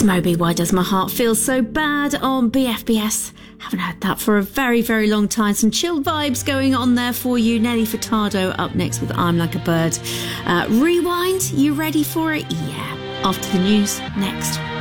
is Moby, Why Does My Heart Feel So Bad on BFBS. Haven't heard that for a very, very long time. Some chilled vibes going on there for you. Nelly Furtado up next with I'm Like a Bird. Rewind, you ready for it? Yeah. After the news, next.